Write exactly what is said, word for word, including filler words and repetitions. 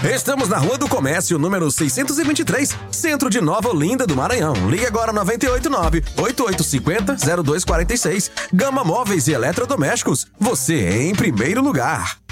Estamos na Rua do Comércio, número seiscentos e vinte e três, centro de Nova Olinda do Maranhão. Ligue agora noventa e oito nove, oito oito cinco zero, zero dois quatro seis. Gama Móveis e Eletrodomésticos. Você em primeiro lugar.